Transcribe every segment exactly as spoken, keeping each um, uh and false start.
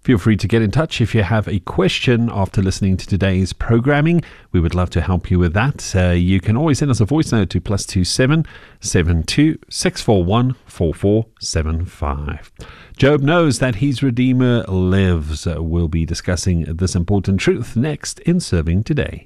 Feel free to get in touch if you have a question after listening to today's programming. We would love to help you with that. Uh, you can always send us a voice note to plus two seven seven two six four one four four seven five. Job knows that his Redeemer lives. Uh, we'll be discussing this important truth next in Serving Today.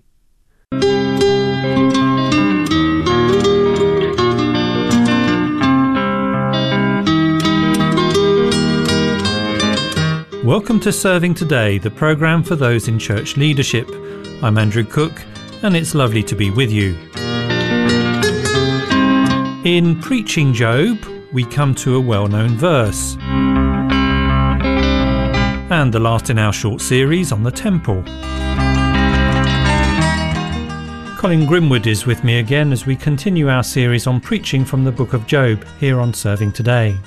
Welcome to Serving Today, the programme for those in church leadership. I'm Andrew Cook, and it's lovely to be with you. In Preaching Job, we come to a well-known verse, and the last in our short series on the temple. Colin Grimwood is with me again as we continue our series on preaching from the book of Job here on Serving Today.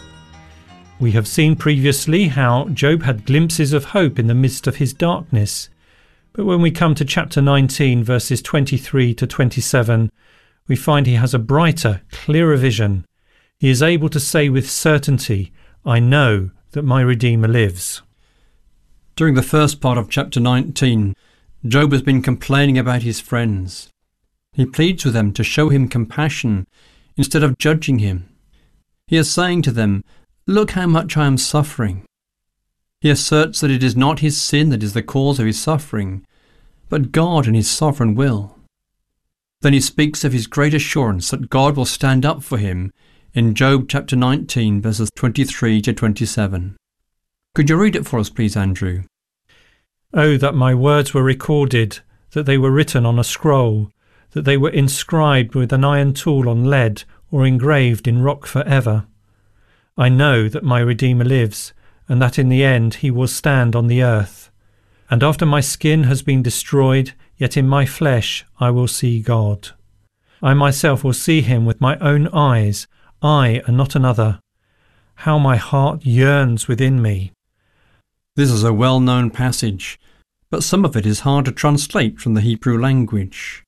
We have seen previously how Job had glimpses of hope in the midst of his darkness. But when we come to chapter nineteen, verses twenty-three to twenty-seven, we find he has a brighter, clearer vision. He is able to say with certainty, "I know that my Redeemer lives." During the first part of chapter nineteen, Job has been complaining about his friends. He pleads with them to show him compassion instead of judging him. He is saying to them, "Look how much I am suffering." He asserts that it is not his sin that is the cause of his suffering, but God and his sovereign will. Then he speaks of his great assurance that God will stand up for him in Job chapter nineteen, verses twenty-three to twenty-seven. Could you read it for us, please, Andrew? "Oh, that my words were recorded, that they were written on a scroll, that they were inscribed with an iron tool on lead, or engraved in rock forever. I know that my Redeemer lives, and that in the end he will stand on the earth. And after my skin has been destroyed, yet in my flesh I will see God. I myself will see him with my own eyes, I and not another. How my heart yearns within me." This is a well-known passage, but some of it is hard to translate from the Hebrew language.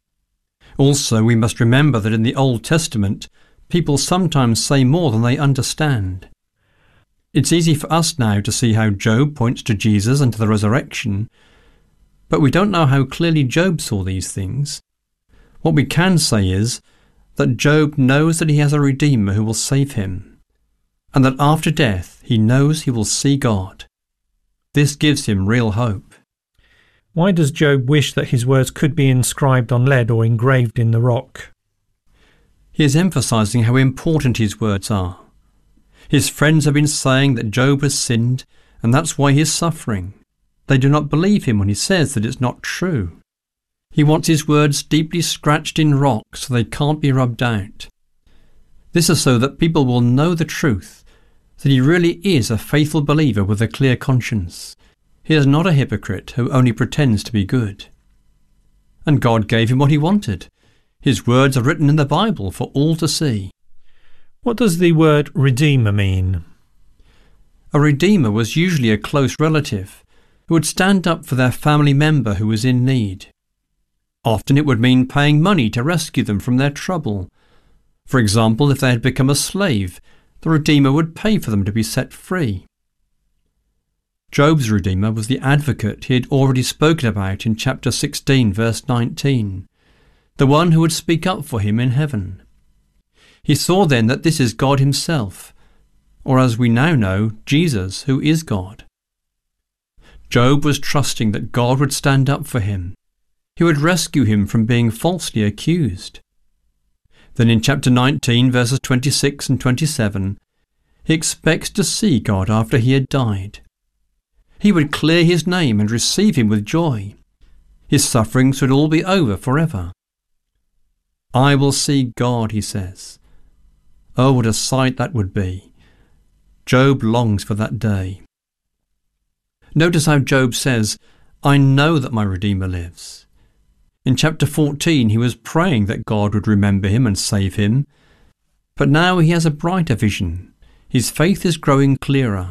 Also, we must remember that in the Old Testament, people sometimes say more than they understand. It's easy for us now to see how Job points to Jesus and to the resurrection, but we don't know how clearly Job saw these things. What we can say is that Job knows that he has a Redeemer who will save him, and that after death he knows he will see God. This gives him real hope. Why does Job wish that his words could be inscribed on lead or engraved in the rock? He is emphasizing how important his words are. His friends have been saying that Job has sinned, and that's why he is suffering. They do not believe him when he says that it's not true. He wants his words deeply scratched in rock so they can't be rubbed out. This is so that people will know the truth, that he really is a faithful believer with a clear conscience. He is not a hypocrite who only pretends to be good. And God gave him what he wanted. His words are written in the Bible for all to see. What does the word Redeemer mean? A Redeemer was usually a close relative who would stand up for their family member who was in need. Often it would mean paying money to rescue them from their trouble. For example, if they had become a slave, the Redeemer would pay for them to be set free. Job's Redeemer was the advocate he had already spoken about in chapter sixteen, verse nineteen. The one who would speak up for him in heaven. He saw then that this is God himself, or as we now know, Jesus, who is God. Job was trusting that God would stand up for him. He would rescue him from being falsely accused. Then in chapter nineteen, verses twenty-six and twenty-seven, he expects to see God after he had died. He would clear his name and receive him with joy. His sufferings would all be over forever. "I will see God," he says. Oh, what a sight that would be. Job longs for that day. Notice how Job says, "I know that my Redeemer lives." In chapter fourteen, he was praying that God would remember him and save him. But now he has a brighter vision. His faith is growing clearer.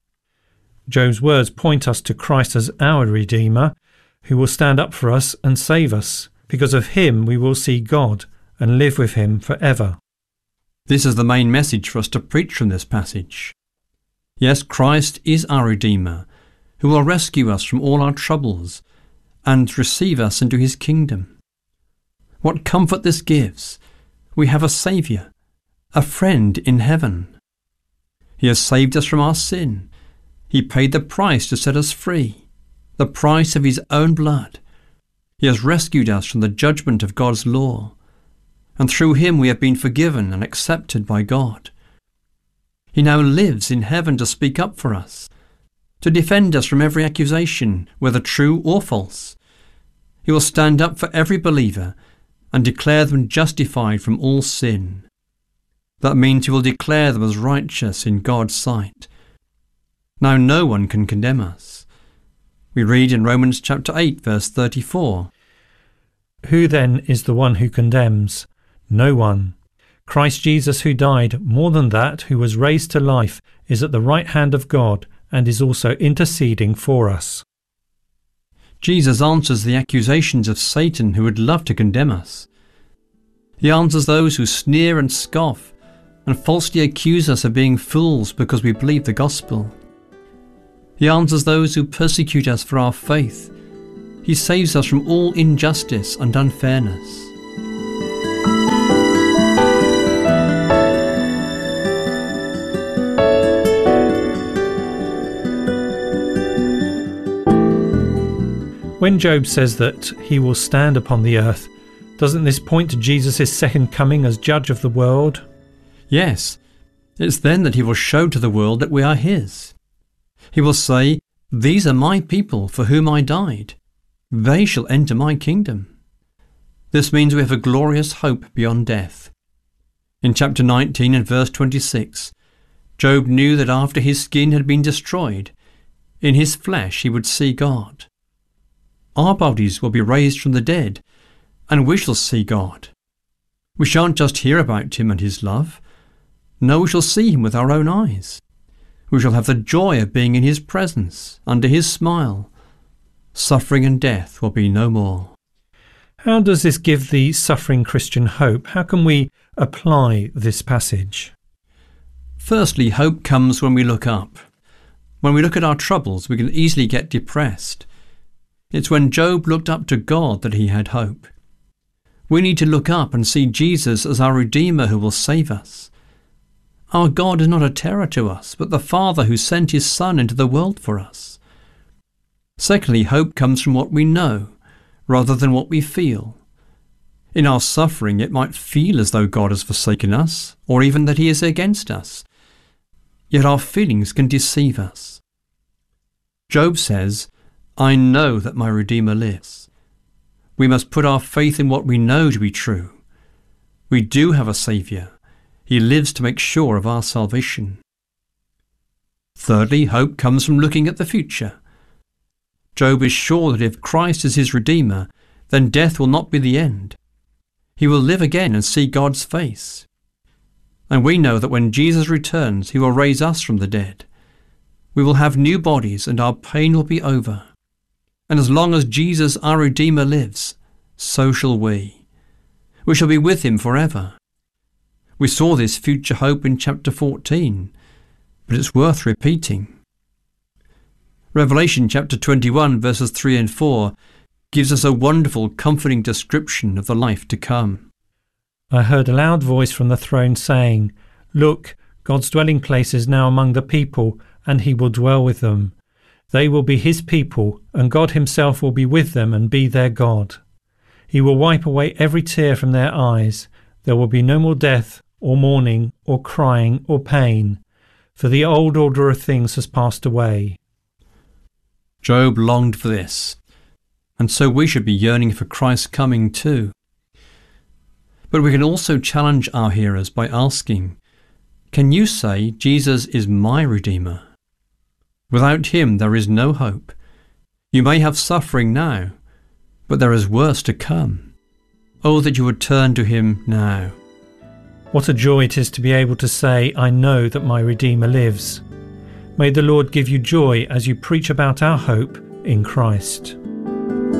Job's words point us to Christ as our Redeemer, who will stand up for us and save us. Because of him we will see God and live with him forever. This is the main message for us to preach from this passage. Yes, Christ is our Redeemer, who will rescue us from all our troubles and receive us into his kingdom. What comfort this gives! We have a Saviour, a friend in heaven. He has saved us from our sin. He paid the price to set us free, the price of his own blood. He has rescued us from the judgment of God's law, and through him we have been forgiven and accepted by God. He now lives in heaven to speak up for us, to defend us from every accusation, whether true or false. He will stand up for every believer and declare them justified from all sin. That means he will declare them as righteous in God's sight. Now no one can condemn us. We read in Romans chapter eight, verse thirty-four. Who then is the one who condemns? No one. Christ Jesus, who died, more than that, who was raised to life, is at the right hand of God and is also interceding for us. Jesus answers the accusations of Satan who would love to condemn us. He answers those who sneer and scoff and falsely accuse us of being fools because we believe the gospel. He answers those who persecute us for our faith. He saves us from all injustice and unfairness. When Job says that he will stand upon the earth, doesn't this point to Jesus' second coming as judge of the world? Yes, it's then that he will show to the world that we are his. He will say, "These are my people for whom I died. They shall enter my kingdom." This means we have a glorious hope beyond death. In chapter nineteen and verse twenty-six, Job knew that after his skin had been destroyed, in his flesh he would see God. Our bodies will be raised from the dead, and we shall see God. We shan't just hear about him and his love. No, we shall see him with our own eyes. We shall have the joy of being in his presence, under his smile. Suffering and death will be no more. How does this give the suffering Christian hope? How can we apply this passage? Firstly, hope comes when we look up. When we look at our troubles, we can easily get depressed. It's when Job looked up to God that he had hope. We need to look up and see Jesus as our Redeemer who will save us. Our God is not a terror to us, but the Father who sent his Son into the world for us. Secondly, hope comes from what we know, rather than what we feel. In our suffering, it might feel as though God has forsaken us, or even that he is against us. Yet our feelings can deceive us. Job says, "I know that my Redeemer lives." We must put our faith in what we know to be true. We do have a Saviour. He lives to make sure of our salvation. Thirdly, hope comes from looking at the future. Job is sure that if Christ is his Redeemer, then death will not be the end. He will live again and see God's face. And we know that when Jesus returns, he will raise us from the dead. We will have new bodies and our pain will be over. And as long as Jesus, our Redeemer, lives, so shall we. We shall be with him forever. We saw this future hope in chapter fourteen, but it's worth repeating. Revelation chapter twenty-one, verses three and four, gives us a wonderful, comforting description of the life to come. I heard a loud voice from the throne saying, "Look, God's dwelling place is now among the people, and he will dwell with them. They will be his people, and God himself will be with them and be their God. He will wipe away every tear from their eyes. There will be no more death, or mourning, or crying, or pain, for the old order of things has passed away." Job longed for this, and so we should be yearning for Christ's coming too. But we can also challenge our hearers by asking, can you say Jesus is my Redeemer? Without him there is no hope. You may have suffering now, but there is worse to come. Oh, that you would turn to him now. What a joy it is to be able to say, "I know that my Redeemer lives." May the Lord give you joy as you preach about our hope in Christ.